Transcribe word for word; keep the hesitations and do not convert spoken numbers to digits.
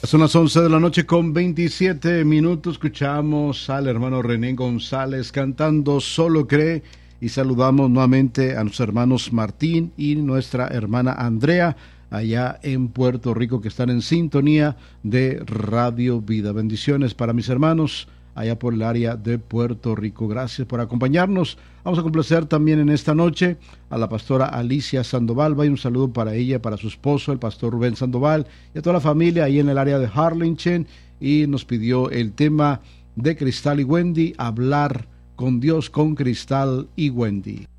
Son las once de la noche con veintisiete minutos. Escuchamos al hermano René González cantando Solo Cree, y saludamos nuevamente a nuestros hermanos Martín y nuestra hermana Andrea allá en Puerto Rico, que están en sintonía de Radio Vida. Bendiciones para mis hermanos allá por el área de Puerto Rico. Gracias por acompañarnos. Vamos a complacer también en esta noche a la pastora Alicia Sandoval. Vaya un saludo para ella, para su esposo, el pastor Rubén Sandoval, y a toda la familia ahí en el área de Harlingen. Y nos pidió el tema de Cristal y Wendy, Hablar con Dios, con Cristal y Wendy.